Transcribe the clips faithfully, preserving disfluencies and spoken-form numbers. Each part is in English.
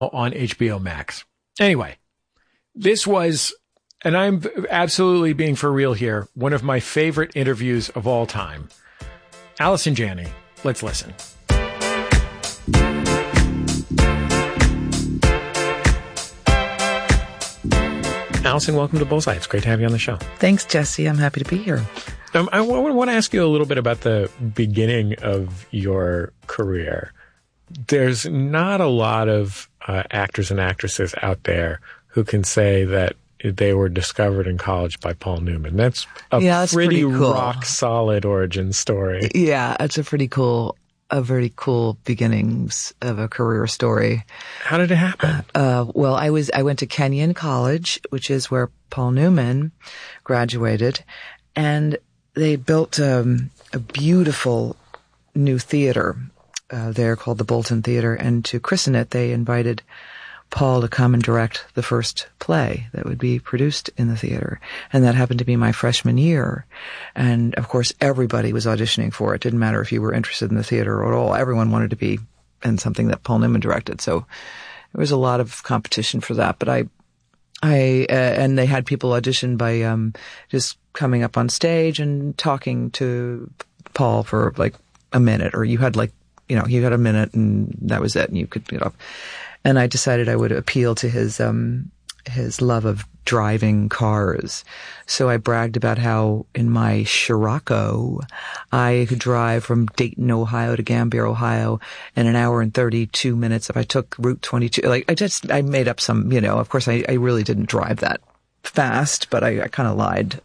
on H B O Max. Anyway, this was, and I'm absolutely being for real here, one of my favorite interviews of all time. Allison Janney, let's listen. Allison, welcome to Bullseye. It's great to have you on the show. Thanks, Jesse. I'm happy to be here. Um, I w- want to ask you a little bit about the beginning of your career. There's not a lot of uh, actors and actresses out there who can say that they were discovered in college by Paul Newman. That's a yeah, that's pretty, pretty cool. rock solid origin story. Yeah, it's a pretty cool, a very cool beginnings of a career story. How did it happen? Uh, well, I was I went to Kenyon College, which is where Paul Newman graduated, and they built um, a beautiful new theater uh, there called the Bolton Theater, and to christen it, they invited Paul to come and direct the first play that would be produced in the theater. And that happened to be my freshman year. And of course, everybody was auditioning for it. Didn't matter if you were interested in the theater at all. Everyone wanted to be in something that Paul Newman directed. So there was a lot of competition for that. But I, I, uh, and they had people audition by, um, just coming up on stage and talking to Paul for like a minute, or you had like, you know, you had a minute and that was it, and you could get off. And I decided I would appeal to his, um, his love of driving cars. So I bragged about how in my Scirocco, I could drive from Dayton, Ohio to Gambier, Ohio in an hour and thirty-two minutes if I took Route twenty-two. Like I just, I made up some, you know, of course I, I really didn't drive that fast, but I, I kind of lied.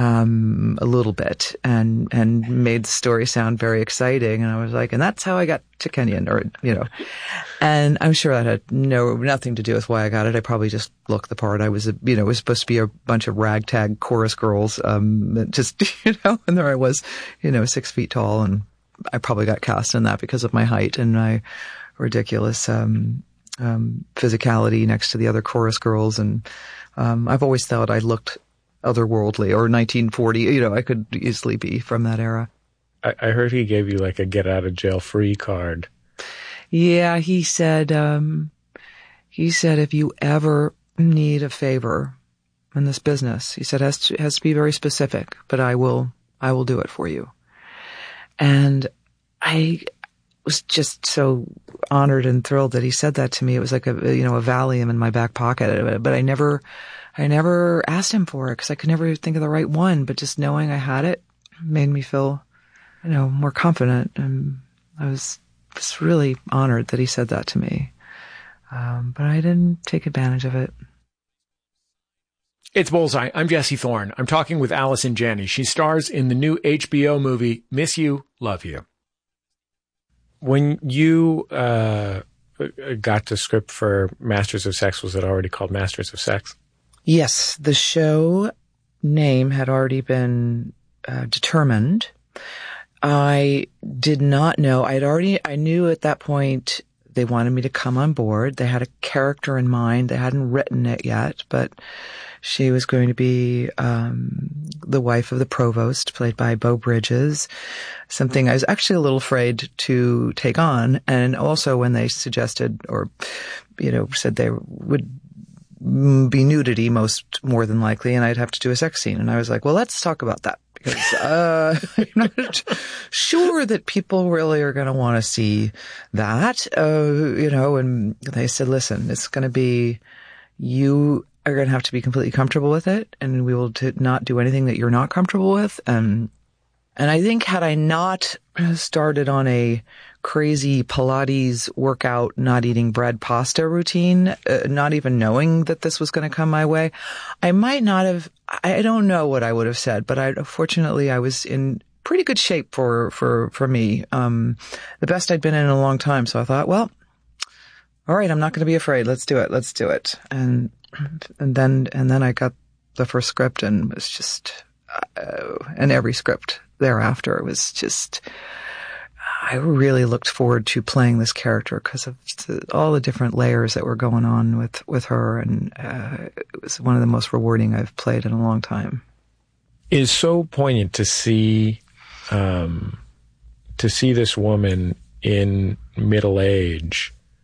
Um, a little bit and, and made the story sound very exciting. And I was like, and that's how I got to Kenyon, or, you know, and I'm sure that had no, nothing to do with why I got it. I probably just looked the part. I was, a, you know, it was supposed to be a bunch of ragtag chorus girls, um, just, you know, and there I was, you know, six feet tall, and I probably got cast in that because of my height and my ridiculous, um, um, physicality next to the other chorus girls. And, um, I've always thought I looked otherworldly, or nineteen forty, you know, I could easily be from that era. I, I heard he gave you like a get out of jail free card. Yeah, he said, um, he said, if you ever need a favor in this business, he said, it has to, it has to be very specific, but I will, I will do it for you. And I was just so honored and thrilled that he said that to me. It was like a, you know, a Valium in my back pocket, but I never, I never asked him for it because I could never think of the right one, but just knowing I had it made me feel, you know, more confident. And I was just really honored that he said that to me. Um, but I didn't take advantage of it. It's Bullseye. I'm Jesse Thorne. I'm talking with Allison Janney. She stars in the new H B O movie, Miss You, Love You. When you uh, got the script for Masters of Sex, was it already called Masters of Sex? Yes, the show name had already been uh, determined. I did not know. I had already, I knew at that point they wanted me to come on board. They had a character in mind. They hadn't written it yet, but she was going to be um the wife of the provost, played by Beau Bridges, something I was actually a little afraid to take on. And also when they suggested, or, you know, said they would be nudity most more than likely, and I'd have to do a sex scene. And I was like, well, let's talk about that, because uh, I'm not sure that people really are going to want to see that, uh, you know. And they said, listen, it's going to be, you are going to have to be completely comfortable with it, and we will t- not do anything that you're not comfortable with. And and I think had I not started on a crazy Pilates workout, not eating bread, pasta routine, uh, not even knowing that this was going to come my way, I might not have, I don't know what I would have said, but I, fortunately I was in pretty good shape for, for, for me. Um, the best I'd been in a long time. So I thought, well, all right, I'm not going to be afraid. Let's do it. Let's do it. And, and then, and then I got the first script, and it was just, uh, and every script thereafter, it was just, I really looked forward to playing this character because of the, all the different layers that were going on with, with her. And uh, it was one of the most rewarding I've played in a long time. It is so poignant to see, um, to see this woman in middle age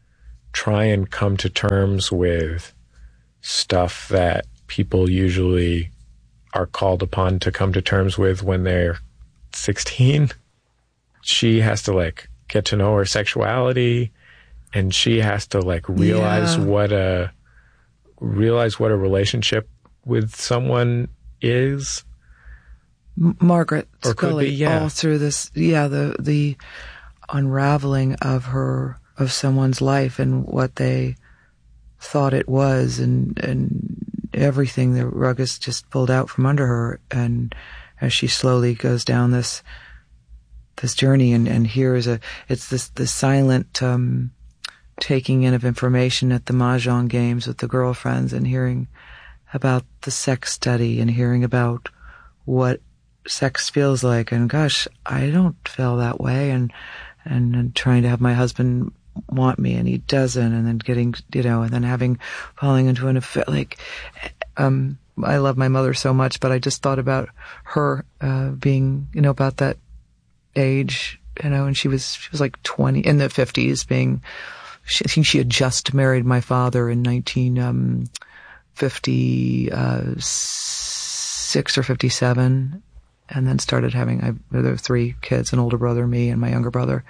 try and come to terms with stuff that people usually are called upon to come to terms with when they're sixteen. She has to like get to know her sexuality, and she has to like realize Yeah. what a realize what a relationship with someone is. M- Margaret Or could Scully, be, yeah. all through this, yeah, the the unraveling of her, of someone's life and what they thought it was, and and everything, the rug is just pulled out from under her, and as she slowly goes down this this journey, and and here's a, it's this the silent um, taking in of information at the mahjong games with the girlfriends, and hearing about the sex study, and hearing about what sex feels like, and gosh, I don't feel that way, and and, and trying to have my husband want me, and he doesn't, and then getting, you know, and then having, falling into an affair, like, um, I love my mother so much, but I just thought about her, uh, being, you know, about that age, you know, and she was, she was like twenty, in the fifties, being, she, I think she had just married my father in nineteen fifty-six or fifty-seven, and then started having, I, there were three kids, an older brother, me, and my younger brother.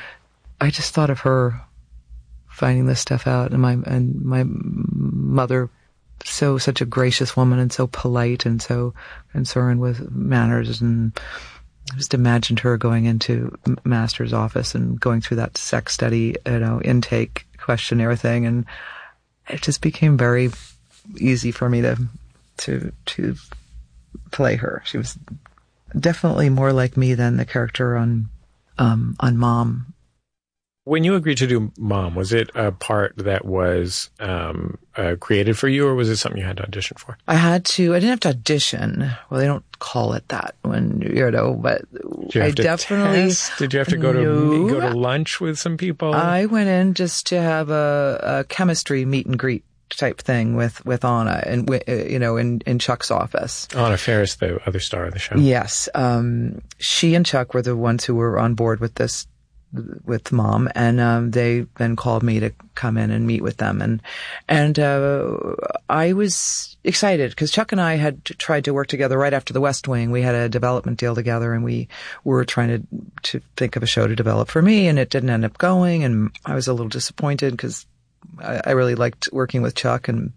I just thought of her finding this stuff out, and my and my mother, so such a gracious woman and so polite and so concerned with manners, and I just imagined her going into master's office and going through that sex study, you know, intake questionnaire thing, and it just became very easy for me to to to play her. She was definitely more like me than the character on um, on Mom. When you agreed to do Mom, was it a part that was um, uh, created for you, or was it something you had to audition for? I had to, I didn't have to audition. Well, they don't call it that when, you know, but Did you have I to definitely, test? Did you have to go to No. go to lunch with some people? I went in just to have a, a chemistry meet and greet type thing with, with Anna, and, you know, in, in Chuck's office. Anna Faris, the other star of the show. Yes. Um, she and Chuck were the ones who were on board with this, with Mom, and um, they then called me to come in and meet with them, and and uh, I was excited because Chuck and I had tried to work together right after The West Wing. We had a development deal together, and we were trying to to think of a show to develop for me, and it didn't end up going, and I was a little disappointed because I, I really liked working with Chuck, and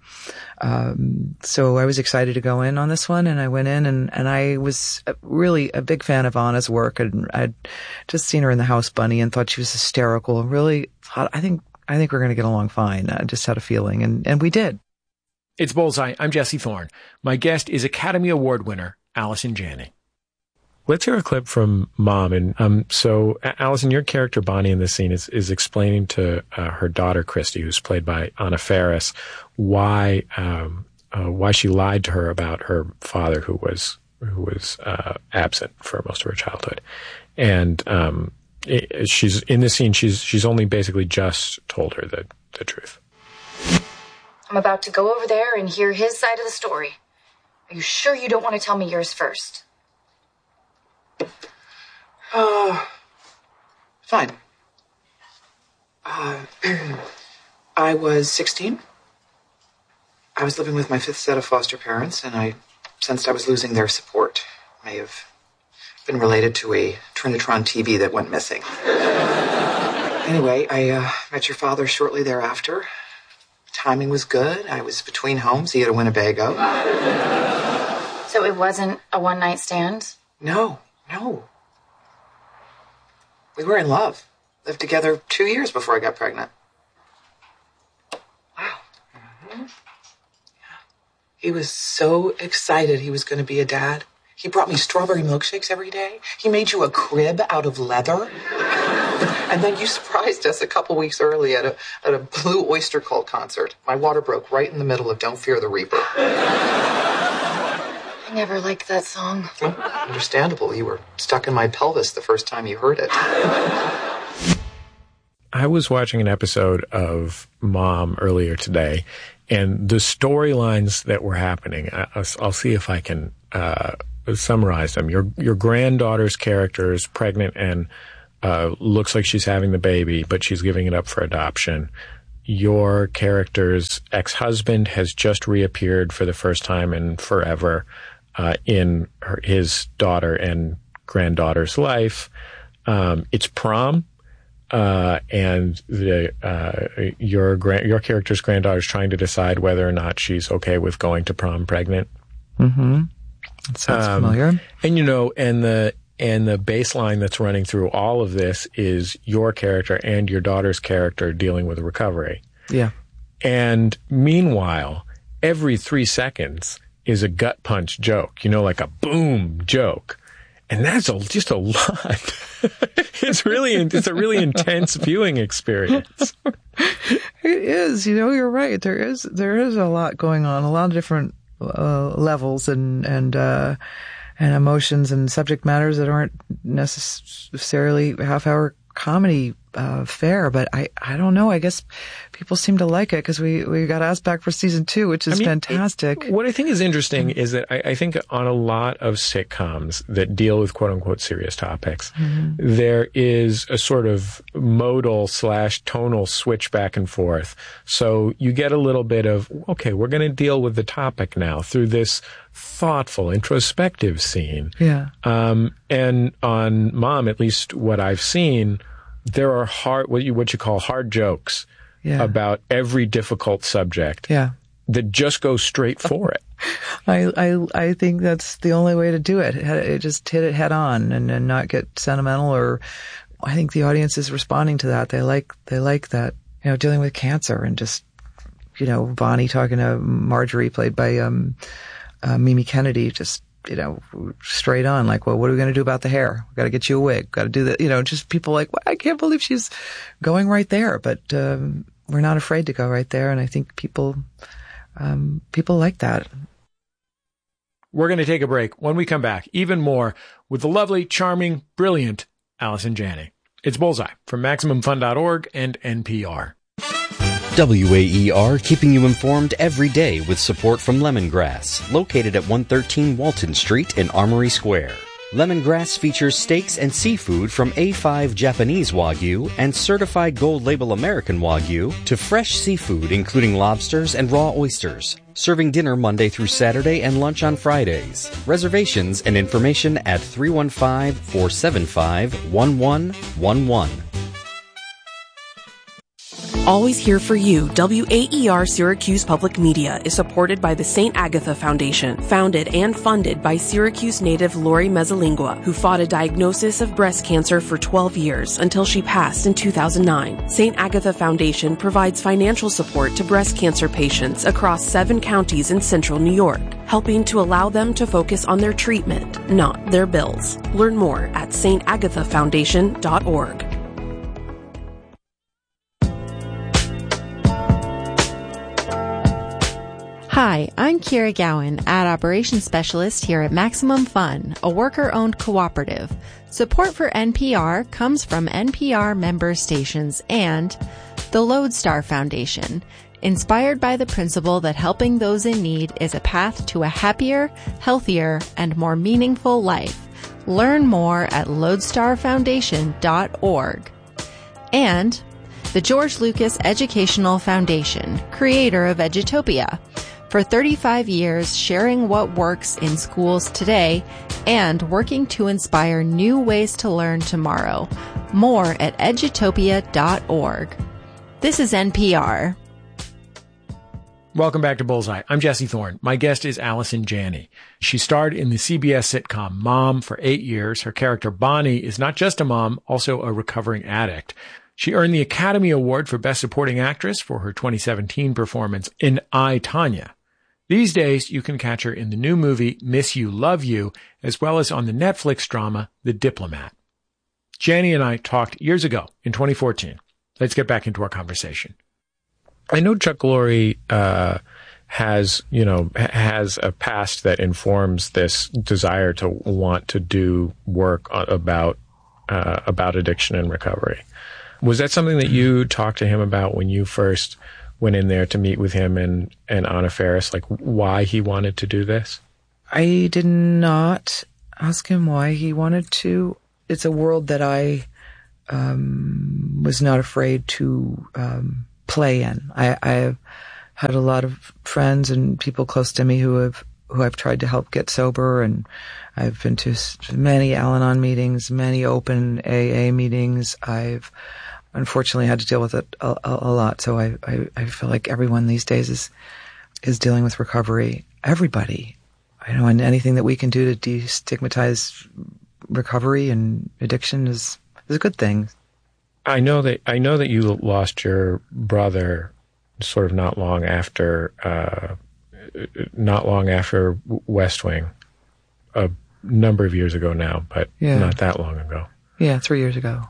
um, so I was excited to go in on this one, and I went in, and, and I was really a big fan of Anna's work, and I'd just seen her in The House Bunny and thought she was hysterical, and really thought, I think I think we're going to get along fine. I just had a feeling, and, and we did. It's Bullseye. I'm Jesse Thorne. My guest is Academy Award winner Allison Janney. Let's hear a clip from Mom. And um, so, Allison, your character Bonnie in this scene is is explaining to uh, her daughter Christy, who's played by Anna Faris, why um, uh, why she lied to her about her father, who was who was uh, absent for most of her childhood. And um, it, she's in this scene. She's she's only basically just told her the the truth. I'm about to go over there and hear his side of the story. Are you sure you don't want to tell me yours first? Uh, fine. Uh, I was sixteen. I was living with my fifth set of foster parents, and I sensed I was losing their support. May have been related to a Trinitron T V that went missing. Anyway, I uh, met your father shortly thereafter. Timing was good. I was between homes. He had a Winnebago. So it wasn't a one-night stand? No, no. We were in love. Lived together two years before I got pregnant. Wow. Mm-hmm. Yeah. He was so excited he was going to be a dad. He brought me strawberry milkshakes every day. He made you a crib out of leather. And then you surprised us a couple weeks early at a at a Blue Oyster Cult concert. My water broke right in the middle of Don't Fear the Reaper. I never liked that song. Well, understandable. You were stuck in my pelvis the first time you heard it. I was watching an episode of Mom earlier today, and the storylines that were happening, I, I'll, I'll see if I can uh, summarize them. Your your granddaughter's character is pregnant and uh, looks like she's having the baby, but she's giving it up for adoption. your character's ex-husband has just reappeared for the first time in forever uh, in her, his daughter and granddaughter's life. Um, it's prom, uh, and the uh, your grand, your character's granddaughter is trying to decide whether or not she's okay with going to prom pregnant. Mm-hmm. That sounds um, familiar. And you know, and the and the baseline that's running through all of this is your character and your daughter's character dealing with recovery. Yeah. And meanwhile, every three seconds is a gut punch joke. You know, like a boom joke. And that's a, just a lot. It's really, it's a really intense viewing experience. It is. You know, you're right. There is, there is a lot going on, a lot of different uh, levels and, and, uh, and emotions and subject matters that aren't necessarily half hour comedy uh, fare, but I, I don't know. I guess people seem to like it because we, we got asked back for season two, which is I mean, fantastic. It, what I think is interesting is that I, I think on a lot of sitcoms that deal with quote unquote serious topics, mm-hmm. there is a sort of modal slash tonal switch back and forth. So you get a little bit of, okay, we're going to deal with the topic now through this thoughtful, introspective scene. Yeah. Um, and on Mom, at least what I've seen, there are hard, what you, what you call hard jokes yeah. about every difficult subject yeah. that just go straight for it. I, I, I think that's the only way to do it. It just hit it head on and, and not get sentimental or I think the audience is responding to that. They like, they like that, you know, dealing with cancer and just, you know, Bonnie talking to Marjorie played by, um, uh, Mimi Kennedy, just, you know, straight on, like, well, what are we going to do about the hair? We've got to get you a wig. Got to do that. You know, just people like, well, I can't believe she's going right there. But um, we're not afraid to go right there. And I think people, um, people like that. We're going to take a break. When we come back, even more with the lovely, charming, brilliant Allison Janney. It's Bullseye from Maximum Fun dot org and N P R. W A E R, keeping you informed every day with support from Lemongrass, located at one thirteen Walton Street in Armory Square. Lemongrass features steaks and seafood from A five Japanese Wagyu and certified Gold Label American Wagyu to fresh seafood including lobsters and raw oysters. Serving dinner Monday through Saturday and lunch on Fridays. Reservations and information at three one five, four seven five, one one one one. Always here for you, W A E R Syracuse Public Media is supported by the Saint Agatha Foundation, founded and funded by Syracuse native Lori Mezzalingua, who fought a diagnosis of breast cancer for twelve years until she passed in two thousand nine. Saint Agatha Foundation provides financial support to breast cancer patients across seven counties in central New York, helping to allow them to focus on their treatment, not their bills. Learn more at saint agatha foundation dot org. Hi, I'm Kira Gowan, Ad Operations Specialist here at Maximum Fun, a worker-owned cooperative. Support for N P R comes from N P R member stations and the Lodestar Foundation, inspired by the principle that helping those in need is a path to a happier, healthier, and more meaningful life. Learn more at lodestar foundation dot org. And the George Lucas Educational Foundation, creator of Edutopia. For thirty-five years, sharing what works in schools today and working to inspire new ways to learn tomorrow. More at edutopia dot org. This is N P R. Welcome back to Bullseye. I'm Jesse Thorne. My guest is Allison Janney. She starred in the C B S sitcom Mom for eight years. Her character Bonnie is not just a mom, also a recovering addict. She earned the Academy Award for Best Supporting Actress for her twenty seventeen performance in I, Tonya. These days, you can catch her in the new movie Miss You, Love You, as well as on the Netflix drama The Diplomat. Janney and I talked years ago in twenty fourteen. Let's get back into our conversation. I know Chuck Lorre uh, has, you know, has a past that informs this desire to want to do work about uh, about addiction and recovery. Was that something that you talked to him about when you first went in there to meet with him and, and Anna Faris, like why he wanted to do this? I did not ask him why he wanted to. It's a world that I um, was not afraid to um, play in. I, I've had a lot of friends and people close to me who have who I've tried to help get sober, and I've been to many Al-Anon meetings, many open A A meetings. I've unfortunately had to deal with it a, a, a lot, so I, I, I feel like everyone these days is is dealing with recovery. Everybody, you know, and anything that we can do to destigmatize recovery and addiction is is a good thing. I know that I know that you lost your brother sort of not long after. Uh, Not long after West Wing, a number of years ago now, but yeah. not that long ago. Yeah, three years ago.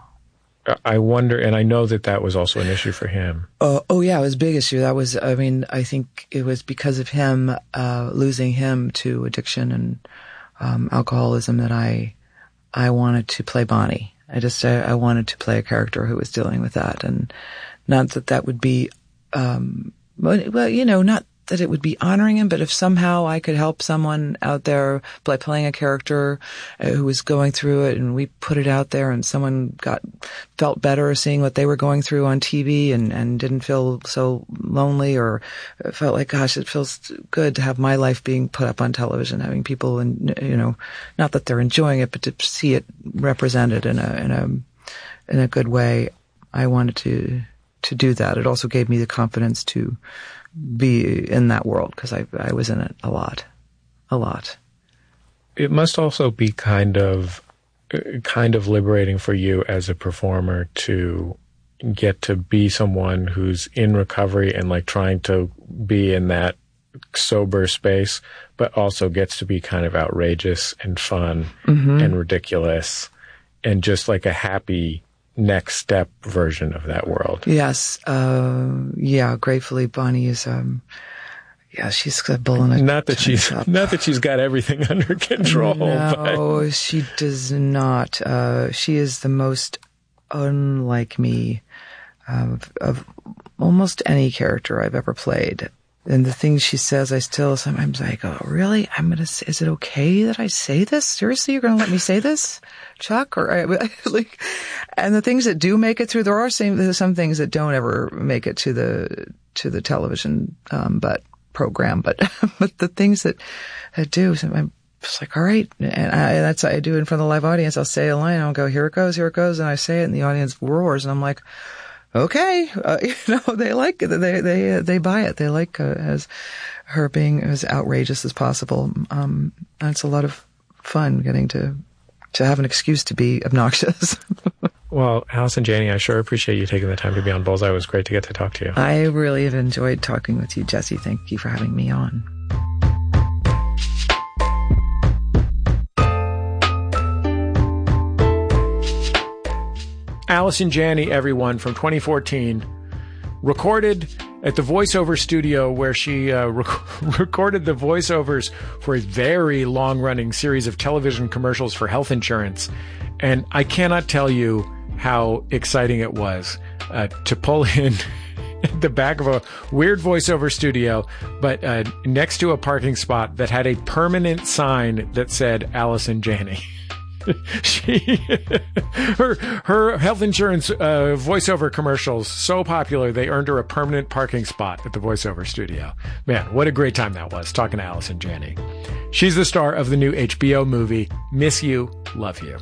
I wonder, and I know that that was also an issue for him. Uh, oh, yeah, it was a big issue. That was, I mean, I think it was because of him, uh, losing him to addiction and um, alcoholism that I I wanted to play Bonnie. I just, I, I wanted to play a character who was dealing with that. And not that that would be, um, well, you know, not that it would be honoring him, but if somehow I could help someone out there by playing a character uh, who was going through it, and we put it out there and someone got, felt better seeing what they were going through on T V and, and didn't feel so lonely, or felt like, gosh, it feels good to have my life being put up on television, having people, and you know, not that they're enjoying it, but to see it represented in a, in a, in a good way. I wanted to, to do that. It also gave me the confidence to be in that world, because I, I was in it a lot, a lot. It must also be kind of, kind of liberating for you as a performer to get to be someone who's in recovery and like trying to be in that sober space, but also gets to be kind of outrageous and fun mm-hmm. and ridiculous and just like a happy next step version of that world. Yes. Uh, yeah. Gratefully, Bonnie is, um, yeah, she's a bull in a Not that she's, up. not that she's got everything under control. No, but. she does not. Uh, she is the most unlike me of, of almost any character I've ever played. And the things she says, I still sometimes I go, really? I'm going to say, is it okay that I say this? Seriously? You're going to let me say this, Chuck? Or I, like, and the things that do make it through, there are some, some things that don't ever make it to the, to the television, um, but program, but, but the things that, that do, I'm just like, all right. And I, that's what I do in front of the live audience. I'll say a line, I'll go, here it goes, here it goes. And I say it and the audience roars and I'm like, okay, uh, you know, they like it. They, they, they buy it. They like, uh, as her being as outrageous as possible. Um, and it's a lot of fun getting to, to have an excuse to be obnoxious. Well, Allison Janney, I sure appreciate you taking the time to be on Bullseye. It was great to get to talk to you. I really have enjoyed talking with you, Jesse. Thank you for having me on. Allison Janney, everyone, from twenty fourteen, recorded at the voiceover studio where she uh, rec- recorded the voiceovers for a very long-running series of television commercials for health insurance. And I cannot tell you how exciting it was uh, to pull in at the back of a weird voiceover studio, but uh, next to a parking spot that had a permanent sign that said Allison Janney. She, her, her health insurance uh, voiceover commercials so popular they earned her a permanent parking spot at the voiceover studio. Man, what a great time that was talking to Allison Janney. She's the star of the new H B O movie Miss You, Love You.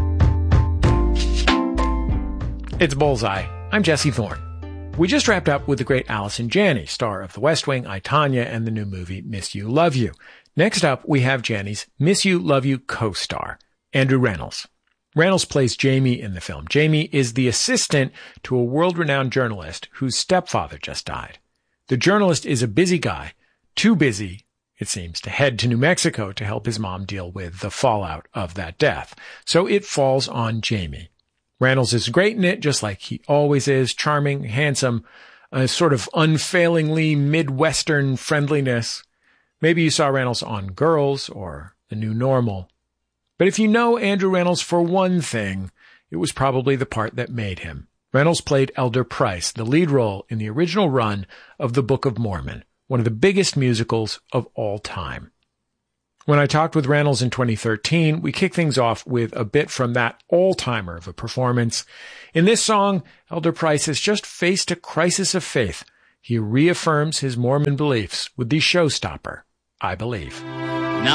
It's Bullseye. I'm Jesse Thorne. We just wrapped up with the great Allison Janney, star of The West Wing, I, Tonya, and the new movie Miss You, Love You. Next up, we have Janney's Miss You, Love You co-star, Andrew Rannells. Rannells plays Jamie in the film. Jamie is the assistant to a world-renowned journalist whose stepfather just died. The journalist is a busy guy, too busy, it seems, to head to New Mexico to help his mom deal with the fallout of that death. So it falls on Jamie. Rannells is great in it, just like he always is, charming, handsome, a sort of unfailingly Midwestern friendliness. Maybe you saw Rannells on Girls or The New Normal. But if you know Andrew Rannells for one thing, it was probably the part that made him. Rannells played Elder Price, the lead role in the original run of The Book of Mormon, one of the biggest musicals of all time. When I talked with Reynolds in twenty thirteen, we kicked things off with a bit from that all-timer of a performance. In this song, Elder Price has just faced a crisis of faith. He reaffirms his Mormon beliefs with the showstopper, I Believe.